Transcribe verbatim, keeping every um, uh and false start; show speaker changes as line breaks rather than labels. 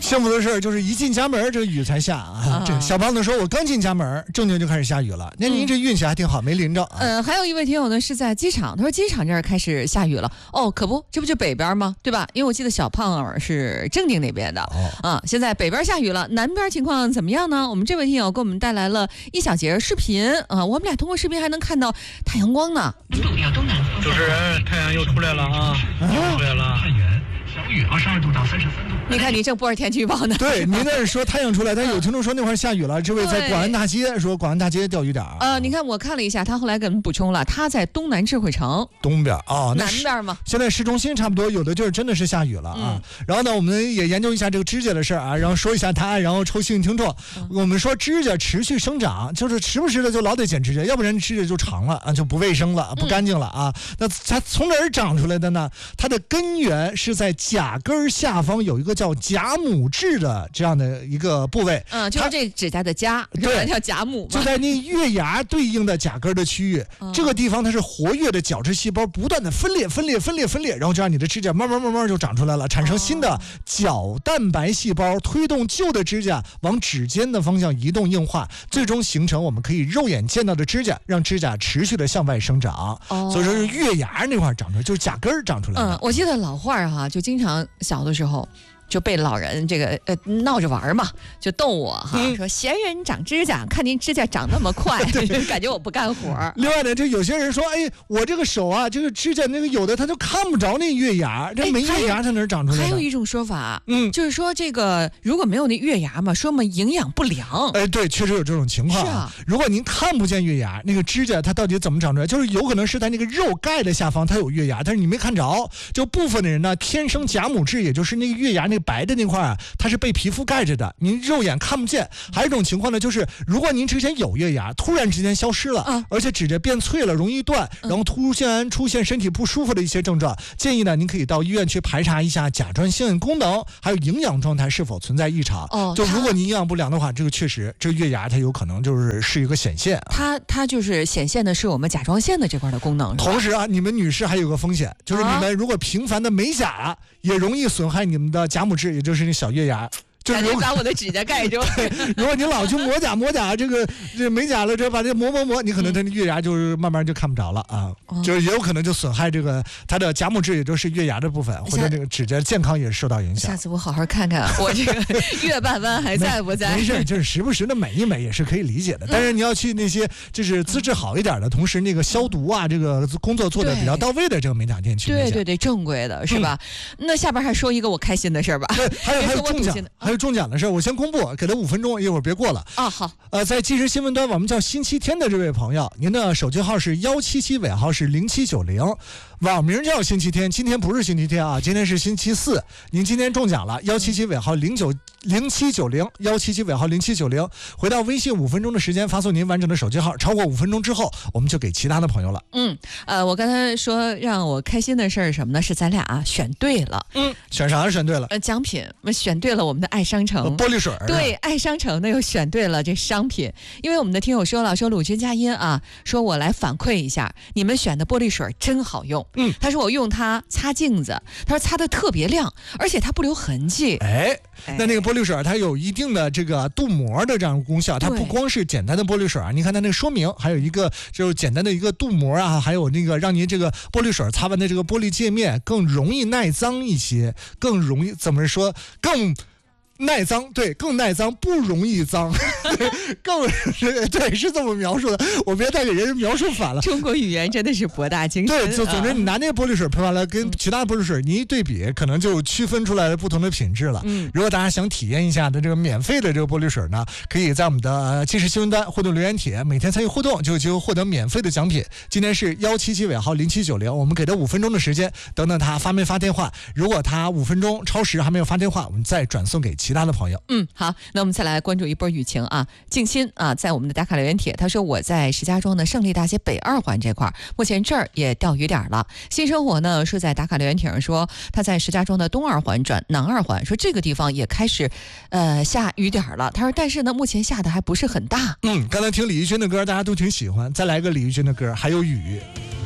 幸福的事就是一进家门这雨才下啊。这小胖子说我刚进家门正经就开始下雨了，那您这运气还挺好，没淋着、啊。
呃，还有一位听友呢是在机场，他说机场这儿开始下雨了。哦，可不，这不就北边吗？对吧？因为我记得小胖儿是正定那边的、哦、啊。现在北边下雨了，南边情况怎么样呢？我们这位听友给我们带来了一小节视频啊，我们俩通过视频还能看到太阳光呢。
主持人，太阳又出来了啊，又出来了。太原小雨二十二度到三十三度。
你看你正播着天气预报呢。
对，您那是说太阳出来，但有听众说那会儿下雨了。这位在广安大街说广安大街钓鱼点儿。
呃，你看我看了一下，他后来给我们补充了，他在东南智慧城
东边啊、哦，
南边吗？
现在市中心差不多，有的地儿真的是下雨了啊。嗯、然后呢，我们也研究一下这个指甲的事儿啊，然后说一下答案，然后抽幸运听众。嗯、我们说指甲持续生长，就是时不时的就老得剪指甲，要不然指甲就长了啊，就不卫生了，不干净了啊。嗯、那它从哪儿长出来的呢？它的根源是在甲根下方有一个叫甲母质的这样的一个部位，
嗯，就是这指甲的甲，对，叫甲母，
就在那月牙对应的甲根的区域，嗯、这个地方它是活跃的角质细胞不断的分裂、分裂、分裂、分裂，然后这样你的指甲慢慢慢慢就长出来了，产生新的角蛋白细胞，推动旧的指甲往指尖的方向移动硬化，最终形成我们可以肉眼见到的指甲，让指甲持续的向外生长。哦、所以说是月牙那块长出来，就是甲根长出来的。
嗯，我记得老话儿哈，就经常小的时候。就被老人这个呃闹着玩嘛，就逗我哈，嗯、说闲人长指甲，看您指甲长那么快，感觉我不干活。
另外呢，就有些人说，哎，我这个手啊，这个指甲那个有的他就看不着那月牙，这没月牙它哪长出来的？
还有一种说法，嗯，就是说这个如果没有那月牙嘛，说明营养不良。
哎，对，确实有这种情况。
是啊，
如果您看不见月牙，那个指甲它到底怎么长出来？就是有可能是在那个肉盖的下方它有月牙，但是你没看着。就部分的人呢，天生甲母质，也就是那个月牙那白的那块啊，它是被皮肤盖着的，您肉眼看不见。还有一种情况呢，就是如果您之前有月牙，突然之间消失了，嗯、而且指甲变脆了，容易断，然后突然出现身体不舒服的一些症状，嗯、建议呢，您可以到医院去排查一下甲状腺功能还有营养状态是否存在异常。哦，就如果您营养不良的话，这个确实，这个月牙它有可能就是是一个显现、啊。
它它就是显现的是我们甲状腺的这块的功能。
同时啊，你们女士还有个风险，就是你们如果频繁的美甲，也容易损害你们的甲母质，也就是那小月牙。
赶紧把我的指甲盖住。
如果你老去磨甲磨甲，这个这美甲了，这把这磨磨磨，你可能它的月牙就是慢慢就看不着了啊，嗯、就是也有可能就损害这个它的甲母质，也就是月牙的部分，或者这个指甲健康也受到影响。
下次我好好看看我这个月半弯还在不在？
没事，就是时不时的美一美也是可以理解的。但是你要去那些就是资质好一点的，同时那个消毒啊，这个工作做的比较到位的这个美甲店去。
对对对，正规的是吧？嗯、那下边还说一个我开心的事吧。
对，还有还有中奖，还有中奖的事，我先公布，给他五分钟，一会儿别过了。
啊，好。
呃，在即时新闻端，我们叫星期天的这位朋友，您的手机号是幺七七，尾号是零七九零，网名叫星期天，今天不是星期天啊，今天是星期四。您今天中奖了，幺七七尾号零九零七九零，幺七七尾号零七九零，回到微信五分钟的时间，发送您完整的手机号，超过五分钟之后，我们就给其他的朋友了。
嗯，呃，我刚才说让我开心的事儿什么呢？是咱俩、啊、选对了。
嗯，选啥选对了？
呃，奖品，我选对了我们的爱商城、
呃、玻璃水。
对，爱商城呢又选对了这商品，因为我们的听友说了，说鲁军佳音啊，说我来反馈一下，你们选的玻璃水真好用。嗯，他说我用它擦镜子，他说擦的特别亮，而且它不留痕迹。
哎，那那个玻璃水它有一定的这个镀膜的这样的功效，它不光是简单的玻璃水啊，你看它那个说明还有一个就是简单的一个镀膜啊，还有那个让您这个玻璃水擦完的这个玻璃界面更容易耐脏一些，更容易怎么说更。耐脏，对，更耐脏，不容易脏，更对，是这么描述的。我别再给人描述反了。
中国语言真的是博大精深。
对，就总之你拿那玻璃水喷完了，跟其他玻璃水你一对比，可能就区分出来了不同的品质了。嗯，如果大家想体验一下的这个免费的这个玻璃水呢，可以在我们的即时新闻端互动留言帖，每天参与互动就有机会获得免费的奖品。今天是幺七七尾号零七九零，我们给他五分钟的时间，等等他发没发电话。如果他五分钟超时还没有发电话，我们再转送给其他的朋友。
嗯，好，那我们再来关注一波雨情啊。静心啊，在我们的打卡留言帖，他说我在石家庄的胜利大街北二环这块，目前这儿也掉雨点了。新生活呢是在打卡留言帖上说他在石家庄的东二环转南二环，说这个地方也开始呃下雨点了。他说但是呢目前下的还不是很大。
嗯，刚才听李翊君的歌大家都挺喜欢，再来个李翊君的歌，还有雨。